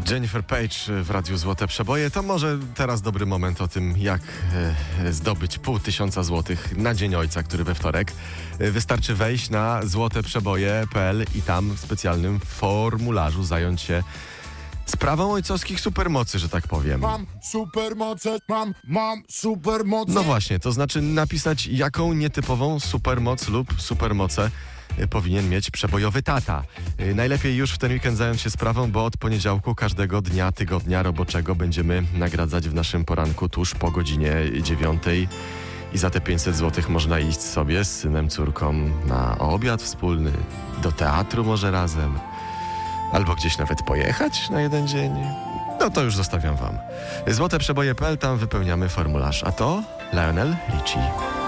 Jennifer Page w Radiu Złote Przeboje. To może teraz dobry moment o tym, jak zdobyć 500 złotych na Dzień Ojca, który we wtorek. Wystarczy wejść na złoteprzeboje.pl i tam w specjalnym formularzu zająć się sprawą ojcowskich supermocy, że tak powiem. Mam supermoce, mam supermoce. No właśnie, to znaczy napisać, jaką nietypową supermoc lub supermoce powinien mieć przebojowy tata. Najlepiej już w ten weekend zająć się sprawą, bo od poniedziałku każdego dnia tygodnia roboczego będziemy nagradzać w naszym poranku tuż po godzinie 9. I za te 500 złotych można iść sobie z synem, córką na obiad wspólny, do teatru może razem, albo gdzieś nawet pojechać na jeden dzień. No to już zostawiam wam. Złoteprzeboje.pl, tam wypełniamy formularz. A to Lionel Richie.